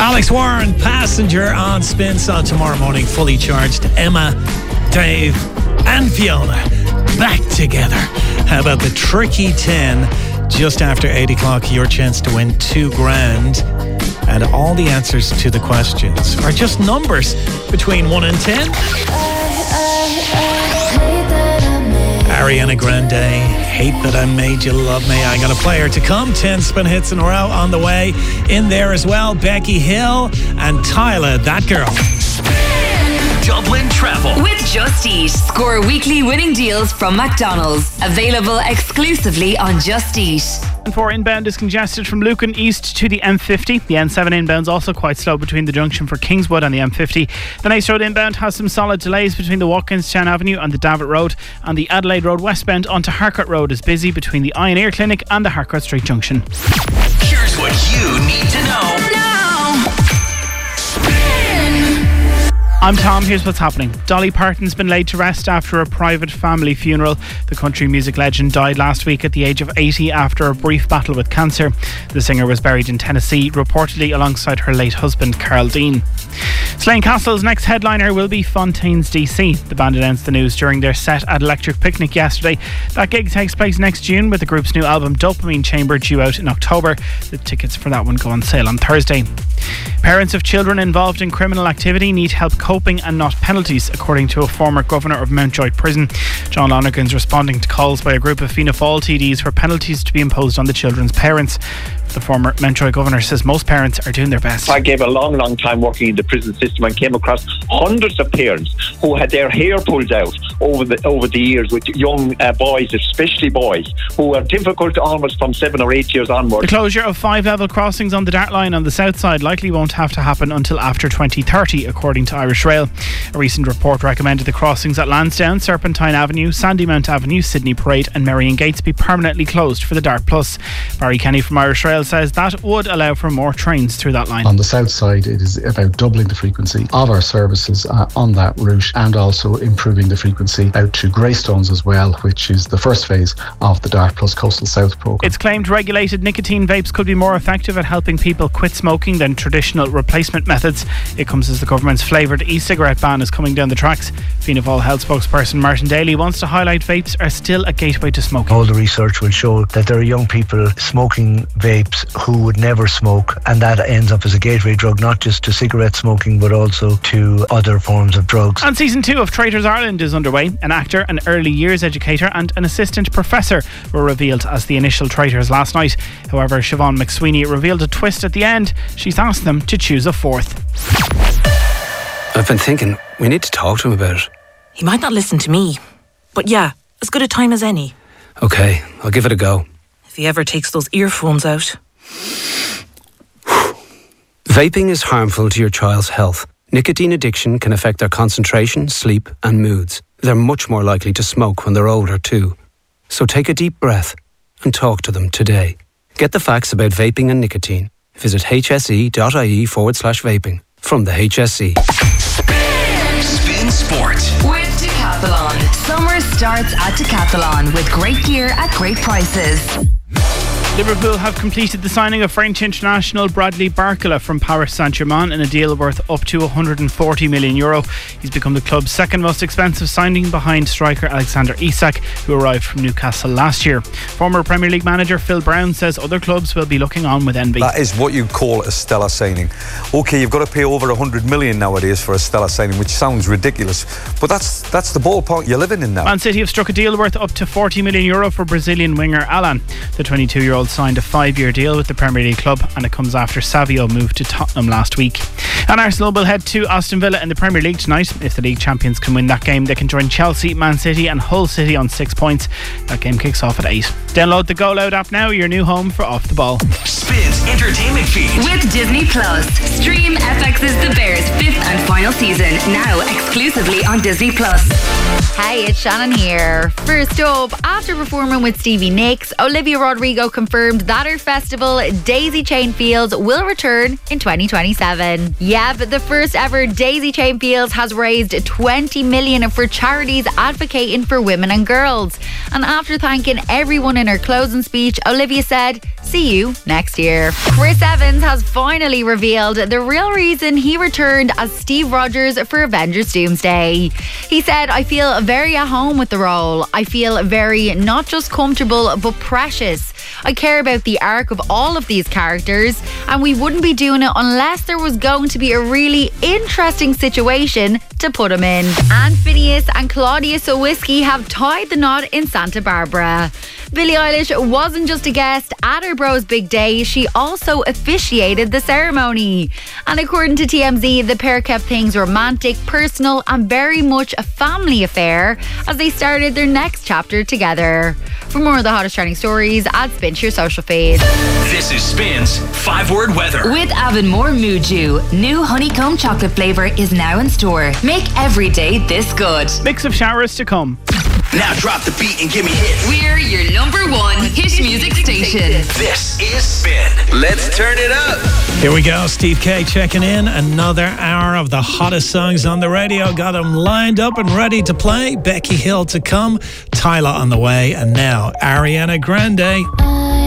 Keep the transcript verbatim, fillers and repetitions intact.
Alex Warren, Passenger on Spin. So tomorrow morning, fully charged. Emma, Dave and Fiona back together. How about the Tricky ten? Just after eight o'clock, your chance to win two grand. And all the answers to the questions are just numbers between one and ten. Ariana Grande, Hate That I Made You Love Me. I got a player to come. ten spin hits in a row on the way. In there as well, Becky Hill and Tyler, That Girl. Dublin Travel with Just Eat. Score weekly winning deals from McDonald's. Available exclusively on Just Eat. M four inbound is congested from Lucan east to the M fifty. The N seven inbound is also quite slow between the junction for Kingswood and the M fifty. The Nice Road inbound has some solid delays between the Watkinstown Avenue and the Davitt Road, and the Adelaide Road westbound onto Harcourt Road is busy between the Eye and Ear Clinic and the Harcourt Street Junction. Here's what you need to know now. I'm Tom, here's what's happening. Dolly Parton's been laid to rest after a private family funeral. The country music legend died last week at the age of eighty after a brief battle with cancer. The singer was buried in Tennessee, reportedly alongside her late husband, Carl Dean. Slane Castle's next headliner will be Fontaines D C. The band announced the news during their set at Electric Picnic yesterday. That gig takes place next June with the group's new album Dopamine Chamber due out in October. The tickets for that one go on sale on Thursday. Parents of children involved in criminal activity need help coping and not penalties, according to a former governor of Mountjoy Prison. John Lonergan's responding to calls by a group of Fianna Fáil T Ds for penalties to be imposed on the children's parents. The former Mountjoy governor says most parents are doing their best. I gave a long, long time working in the prison system and came across hundreds of parents who had their hair pulled out over the over the years with young uh, boys, especially boys, who are difficult almost from seven or eight years onwards. The closure of five level crossings on the Dart Line on the south side likely won't have to happen until after twenty thirty, according to Irish Rail. A recent report recommended the crossings at Lansdowne, Serpentine Avenue, Sandymount Avenue, Sydney Parade and Marion Gates be permanently closed for the Dart Plus. Barry Kenny from Irish Rail says that would allow for more trains through that line. On the south side, it is about doubling the frequency of our services uh, on that route, and also improving the frequency out to Greystones as well, which is the first phase of the Dart Plus Coastal South programme. It's claimed regulated nicotine vapes could be more effective at helping people quit smoking than traditional replacement methods. It comes as the government's flavoured e-cigarette ban is coming down the tracks. Fianna Fáil health spokesperson Martin Daly wants to highlight vapes are still a gateway to smoking. All the research will show that there are young people smoking vapes who would never smoke, and that ends up as a gateway drug, not just to cigarette smoking but also to other forms of drugs. And season two of Traitors Ireland is underway. An actor, an early years educator and an assistant professor were revealed as the initial traitors last night. However, Siobhan McSweeney revealed a twist at the end. She's asked them to choose a fourth. I've been thinking we need to talk to him about it. He might not listen to me, but yeah, as good a time as any. Okay, I'll give it a go. If he ever takes those earphones out. Vaping is harmful to your child's health. Nicotine addiction can affect their concentration, sleep and moods. They're much more likely to smoke when they're older too. So take a deep breath and talk to them today. Get the facts about vaping and nicotine. Visit hse.ie forward slash vaping. From the H S E. Spin Sport with Decathlon. Summer starts at Decathlon with great gear at great prices. Liverpool have completed the signing of French international Bradley Barcola from Paris Saint-Germain in a deal worth up to one hundred forty million euro. He's become the club's second most expensive signing behind striker Alexander Isak, who arrived from Newcastle last year. Former Premier League manager Phil Brown says other clubs will be looking on with envy. That is what you call a stellar signing. OK, you've got to pay over one hundred million nowadays for a stellar signing, which sounds ridiculous, but that's that's the ballpark you're living in now. Man City have struck a deal worth up to forty million euro for Brazilian winger Alan. The twenty-two-year-old signed a five-year deal with the Premier League club, and it comes after Savio moved to Tottenham last week. And Arsenal will head to Aston Villa in the Premier League tonight. If the league champions can win that game, they can join Chelsea, Man City and Hull City on six points. That game kicks off at eight. Download the Go Loud app now, your new home for Off the Ball. Spins entertainment feed with Disney Plus. Stream F X's The Bears fifth and final season now exclusively on Disney Plus. Hey, it's Shannon here. First up, after performing with Stevie Nicks, Olivia Rodrigo confirmed that her festival Daisy Chain Fields will return in twenty twenty-seven. Yeah, Yeah, but the first ever Daisy Chain Fields has raised twenty million for charities advocating for women and girls. And after thanking everyone in her closing speech, Olivia said, "See you next year." Chris Evans has finally revealed the real reason he returned as Steve Rogers for Avengers Doomsday. He said, "I feel very at home with the role. I feel very not just comfortable but precious. I care about the arc of all of these characters, and we wouldn't be doing it unless there was going to be a really interesting situation to put him in." And Phineas and Claudia Sawicki have tied the knot in Santa Barbara. Billie Eilish wasn't just a guest at her bro's big day, she also officiated the ceremony. And according to T M Z, the pair kept things romantic, personal and very much a family affair as they started their next chapter together. For more of the hottest trending stories, add Spin to your social feed. This is Spin's five-word weather. With Avonmore Muju, new honeycomb chocolate flavour is now in store. Make every day this good. Mix of showers to come. Now drop the beat and give me hits. We're your number one hit music station. This is Spin. Let's turn it up. Here we go. Steve K checking in. Another hour of the hottest songs on the radio. Got them lined up and ready to play. Becky Hill to come. Tyler on the way. And now Ariana Grande.